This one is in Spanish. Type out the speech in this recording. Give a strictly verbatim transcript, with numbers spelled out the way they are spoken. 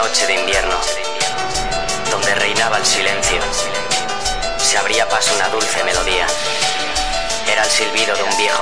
noche de invierno, donde reinaba el silencio, se abría paso una dulce melodía. Era el silbido de un viejo